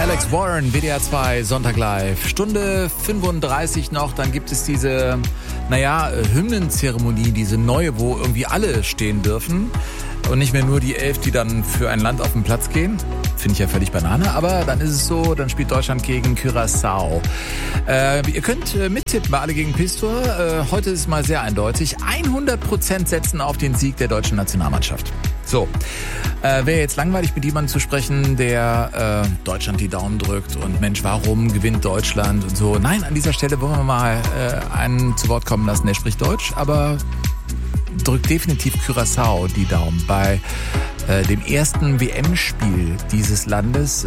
Alex Warren, WDR 2, Sonntag live. Stunde 35 noch, dann gibt es diese, Hymnenzeremonie, diese neue, wo irgendwie alle stehen dürfen. Und nicht mehr nur die 11, die dann für ein Land auf den Platz gehen. Finde ich ja völlig Banane, aber dann ist es so, dann spielt Deutschland gegen Curaçao. Ihr könnt mittippen bei Alle gegen Pistor. Heute ist es mal sehr eindeutig. 100% setzen auf den Sieg der deutschen Nationalmannschaft. So, wäre jetzt langweilig, mit jemandem zu sprechen, der Deutschland die Daumen drückt und Mensch, warum gewinnt Deutschland und so. Nein, an dieser Stelle wollen wir mal einen zu Wort kommen lassen, der spricht Deutsch, aber drückt definitiv Curaçao die Daumen bei dem ersten WM-Spiel dieses Landes.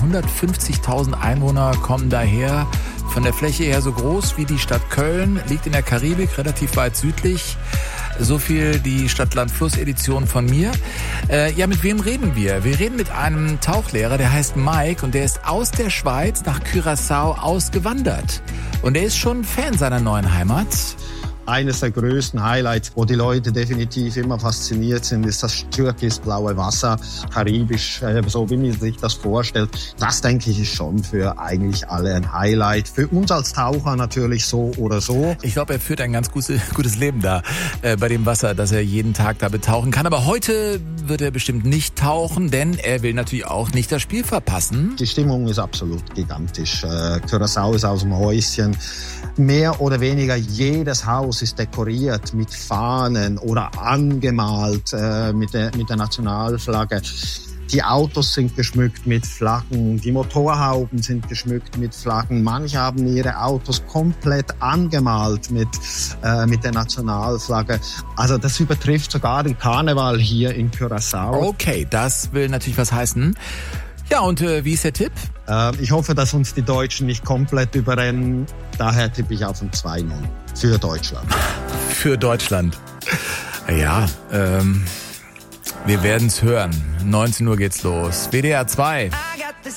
150.000 Einwohner kommen daher, von der Fläche her so groß wie die Stadt Köln, liegt in der Karibik, relativ weit südlich. So viel die Stadt-Land-Fluss-Edition von mir. Mit wem reden wir? Wir reden mit einem Tauchlehrer, der heißt Mike und der ist aus der Schweiz nach Curaçao ausgewandert. Und er ist schon Fan seiner neuen Heimat. Eines der größten Highlights, wo die Leute definitiv immer fasziniert sind, ist das türkisblaue Wasser, karibisch, so wie man sich das vorstellt. Das, denke ich, ist schon für eigentlich alle ein Highlight. Für uns als Taucher natürlich so oder so. Ich glaube, er führt ein ganz gutes Leben da bei dem Wasser, dass er jeden Tag da betauchen kann. Aber heute wird er bestimmt nicht tauchen, denn er will natürlich auch nicht das Spiel verpassen. Die Stimmung ist absolut gigantisch. Curaçao ist aus dem Häuschen. Mehr oder weniger jedes Haus ist dekoriert mit Fahnen oder angemalt mit der Nationalflagge. Die Autos sind geschmückt mit Flaggen, die Motorhauben sind geschmückt mit Flaggen. Manche haben ihre Autos komplett angemalt mit der Nationalflagge. Also das übertrifft sogar den Karneval hier in Curaçao. Okay, das will natürlich was heißen. Ja, und wie ist der Tipp? Ich hoffe, dass uns die Deutschen nicht komplett überrennen. Daher tippe ich auf ein 2-0 für Deutschland. Für Deutschland. Ja, wir werden's hören. 19 Uhr geht's los. WDR 2.